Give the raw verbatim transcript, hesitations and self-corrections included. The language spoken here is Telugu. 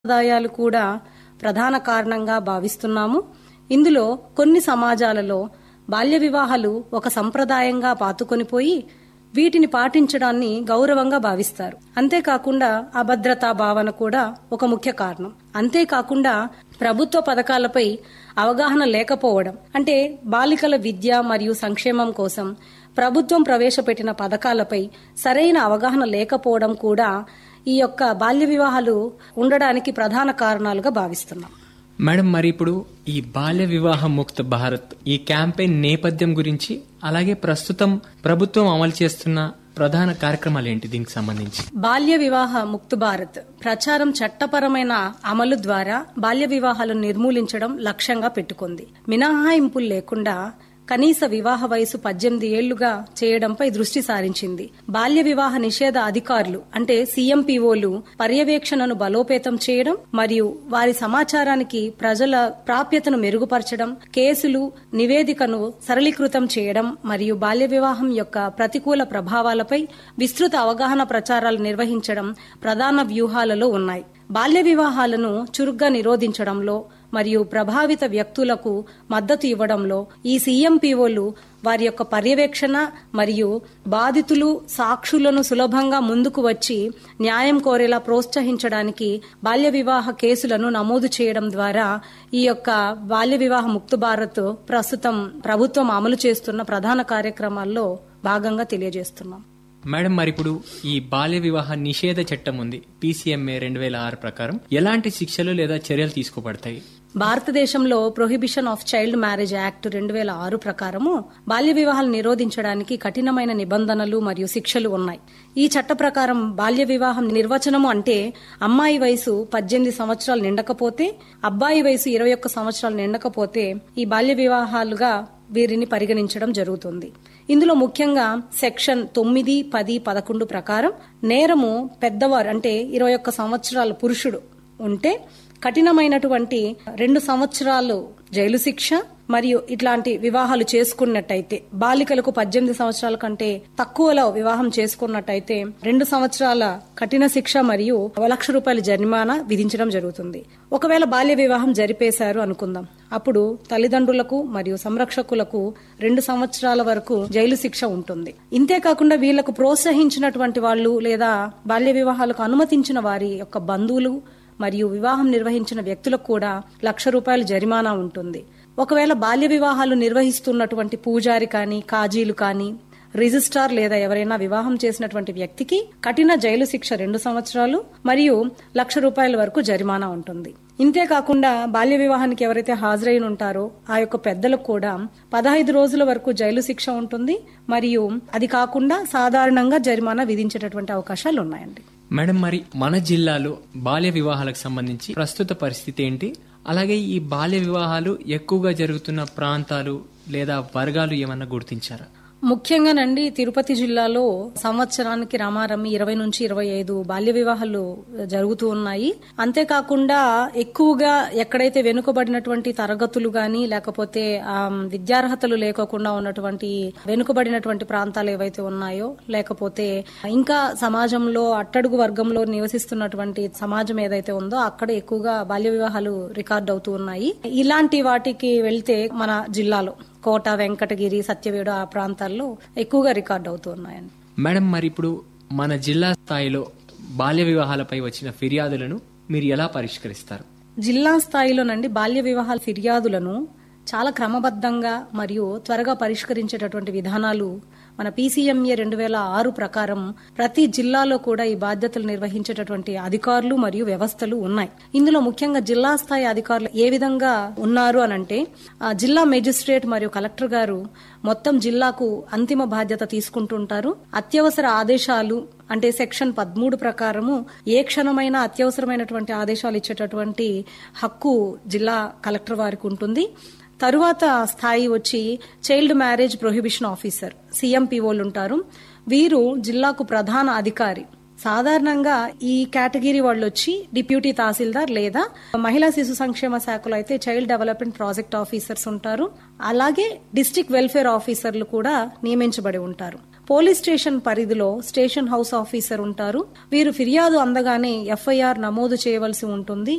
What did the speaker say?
సంప్రదాయాలు కూడా ప్రధాన కారణంగా భావిస్తున్నాము. ఇందులో కొన్ని సమాజాలలో బాల్య వివాహాలు ఒక సంప్రదాయంగా పాతుకొనిపోయి వీటిని పాటించడాన్ని గౌరవంగా భావిస్తారు. అంతేకాకుండా అభద్రతా భావన కూడా ఒక ముఖ్య కారణం. అంతేకాకుండా ప్రభుత్వ పథకాలపై అవగాహన లేకపోవడం, అంటే బాలికల విద్య మరియు సంక్షేమం కోసం ప్రభుత్వం ప్రవేశపెట్టిన పథకాలపై సరైన అవగాహన లేకపోవడం కూడా ఈ యొక్క బాల్య వివాహాలు ఉండడానికి ప్రధాన కారణాలుగా భావిస్తున్నాం. మేడం, మరి ఇప్పుడు ఈ బాల్య వివాహ ముక్త భారత్ ఈ క్యాంపెయిన్ నేపథ్యం గురించి, అలాగే ప్రస్తుతం ప్రభుత్వం అమలు చేస్తున్న ప్రధాన కార్యక్రమాలు ఏంటి దీనికి సంబంధించి? బాల్య వివాహ ముక్త భారత్ ప్రచారం చట్టపరమైన అమలు ద్వారా బాల్య వివాహాలను నిర్మూలించడం లక్ష్యంగా పెట్టుకుంది. మినహాయింపులు లేకుండా కనీస వివాహ వయసు పద్దెనిమిది ఏళ్లుగా చేయడంపై దృష్టి సారించింది. బాల్య వివాహ నిషేధ అధికారులు అంటే సీఎంపీఓలు పర్యవేక్షణను బలోపేతం చేయడం మరియు వారి సమాచారానికి ప్రజల ప్రాప్యతను మెరుగుపరచడం, కేసులు నివేదికను సరళీకృతం చేయడం మరియు బాల్య వివాహం యొక్క ప్రతికూల ప్రభావాలపై విస్తృత అవగాహన ప్రచారాలు నిర్వహించడం ప్రధాన వ్యూహాలలో ఉన్నాయి. బాల్య వివాహాలను చురుగ్గా నిరోధించడంలో మరియు ప్రభావిత వ్యక్తులకు మద్దతు ఇవ్వడంలో ఈ సీఎంపీఓలు వారి యొక్క పర్యవేక్షణ మరియు బాధితులు సాక్షులను సులభంగా ముందుకు వచ్చి న్యాయం కోరేలా ప్రోత్సహించడానికి బాల్య వివాహ కేసులను నమోదు చేయడం ద్వారా ఈ యొక్క బాల్య వివాహ ముక్త భారత్ ప్రస్తుతం ప్రభుత్వం అమలు చేస్తున్న ప్రధాన కార్యక్రమాల్లో భాగంగా తెలియజేస్తున్నాం. మేడం, మరి ఇప్పుడు ఈ బాల్య వివాహ నిషేధ చట్టం ఉంది, పీసీఎంఏ రెండు వేల ఆరు ప్రకారం ఎలాంటి శిక్షలు లేదా చర్యలు తీసుకోబడతాయి? భారతదేశంలో prohibition of child marriage act రెండు వేల ఆరు ప్రకారము బాల్య వివాహాలు నిరోధించడానికి కఠినమైన నిబంధనలు మరియు శిక్షలు ఉన్నాయి. ఈ చట్ట ప్రకారం బాల్య వివాహం నిర్వచనము అంటే అమ్మాయి వయసు పద్దెనిమిది సంవత్సరాలు నిండకపోతే, అబ్బాయి వయసు ఇరవై ఒక్క సంవత్సరాలు నిండకపోతే ఈ బాల్య వివాహాలుగా వీరిని పరిగణించడం జరుగుతుంది. ఇందులో ముఖ్యంగా సెక్షన్ తొమ్మిది పది పదకొండు ప్రకారం నేరము పెద్దవారు అంటే ఇరవై ఒక్క సంవత్సరాల పురుషుడు ఉంటే కఠినమైనటువంటి రెండు సంవత్సరాలు జైలు శిక్ష మరియు ఇట్లాంటి వివాహాలు చేసుకున్నట్టయితే, బాలికలకు పద్దెనిమిది సంవత్సరాల కంటే తక్కువలో వివాహం చేసుకున్నట్టయితే రెండు సంవత్సరాల కఠిన శిక్ష మరియు లక్ష రూపాయల జరిమానా విధించడం జరుగుతుంది. ఒకవేళ బాల్య వివాహం జరిపేశారు అనుకుందాం, అప్పుడు తల్లిదండ్రులకు మరియు సంరక్షకులకు రెండు సంవత్సరాల వరకు జైలు శిక్ష ఉంటుంది. ఇంతేకాకుండా వీళ్లకు ప్రోత్సహించినటువంటి వాళ్ళు లేదా బాల్య వివాహాలకు అనుమతించిన వారి యొక్క బంధువులు మరియు వివాహం నిర్వహించిన వ్యక్తులకు కూడా లక్ష రూపాయల జరిమానా ఉంటుంది. ఒకవేళ బాల్య వివాహాలు నిర్వహిస్తున్నటువంటి పూజారి కానీ, కాజీలు కానీ, రిజిస్ట్రార్ లేదా ఎవరైనా వివాహం చేసినటువంటి వ్యక్తికి కఠిన జైలు శిక్ష రెండు సంవత్సరాలు మరియు లక్ష రూపాయల వరకు జరిమానా ఉంటుంది. ఇంతేకాకుండా బాల్య వివాహానికి ఎవరైతే హాజరైన ఉంటారో ఆ యొక్క పెద్దలకు కూడా పదహైదు రోజుల వరకు జైలు శిక్ష ఉంటుంది మరియు అది కాకుండా సాధారణంగా జరిమానా విధించేటటువంటి అవకాశాలు ఉన్నాయండి. మేడం, మరి మన జిల్లాలో బాల్య వివాహాలకు సంబంధించి ప్రస్తుత పరిస్థితి ఏంటి? అలాగే ఈ బాల్య వివాహాలు ఎక్కువగా జరుగుతున్న ప్రాంతాలు లేదా వర్గాలు ఏమన్నా గుర్తించారా? ముఖ్యంగానండి తిరుపతి జిల్లాలో సంవత్సరానికి రామారమి ఇరవై నుంచి ఇరవై ఐదు బాల్య వివాహాలు జరుగుతూ ఉన్నాయి. అంతేకాకుండా ఎక్కువగా ఎక్కడైతే వెనుకబడినటువంటి తరగతులు గాని లేకపోతే విద్యార్హతలు లేకోకుండా ఉన్నటువంటి వెనుకబడినటువంటి ప్రాంతాలు ఏవైతే ఉన్నాయో, లేకపోతే ఇంకా సమాజంలో అట్టడుగు వర్గంలో నివసిస్తున్నటువంటి సమాజం ఏదైతే ఉందో అక్కడ ఎక్కువగా బాల్య వివాహాలు రికార్డ్ అవుతూ ఉన్నాయి. ఇలాంటి వాటికి వెళ్తే మన జిల్లాలో కోట, వెంకటగిరి, సత్యవేడు ఆ ప్రాంతాల్లో ఎక్కువగా రికార్డ్ అవుతూ ఉన్నాయండి. మేడం, మరి ఇప్పుడు మన జిల్లా స్థాయిలో బాల్య వివాహాలపై వచ్చిన ఫిర్యాదులను మీరు ఎలా పరిష్కరిస్తారు? జిల్లా స్థాయిలోనండి బాల్య వివాహాల ఫిర్యాదులను చాలా క్రమబద్ధంగా మరియు త్వరగా పరిష్కరించేటటువంటి విధానాలు మన పీసీఎంఏ రెండు వేల ఆరు ప్రకారం ప్రతి జిల్లాలో కూడా ఈ బాధ్యతలు నిర్వహించేటటువంటి అధికారులు మరియు వ్యవస్థలు ఉన్నాయి. ఇందులో ముఖ్యంగా జిల్లా స్థాయి అధికారులు ఏ విధంగా ఉన్నారు అనంటే, జిల్లా మెజిస్ట్రేట్ మరియు కలెక్టర్ గారు మొత్తం జిల్లాకు అంతిమ బాధ్యత తీసుకుంటుంటారు. అత్యవసర ఆదేశాలు అంటే సెక్షన్ పదమూడు ప్రకారము ఏ క్షణమైనా అత్యవసరమైనటువంటి ఆదేశాలు ఇచ్చేటటువంటి హక్కు జిల్లా కలెక్టర్ వారికి ఉంటుంది. తరువాత స్థాయి వచ్చి చైల్డ్ మ్యారేజ్ ప్రొహిబిషన్ ఆఫీసర్ సీఎంపీఓలు ఉంటారు. వీరు జిల్లాకు ప్రధాన అధికారి. సాధారణంగా ఈ కేటగిరీ వాళ్ళు వచ్చి డిప్యూటీ తహసీల్దార్ లేదా మహిళా శిశు సంక్షేమ శాఖలో అయితే చైల్డ్ డెవలప్మెంట్ ప్రాజెక్ట్ ఆఫీసర్స్ ఉంటారు. అలాగే డిస్ట్రిక్ట్ వెల్ఫేర్ ఆఫీసర్లు కూడా నియమించబడి ఉంటారు. పోలీస్ స్టేషన్ పరిధిలో స్టేషన్ హౌస్ ఆఫీసర్ ఉంటారు. వీరు ఫిర్యాదు అందగానే ఎఫ్ఐఆర్ నమోదు చేయవలసి ఉంటుంది.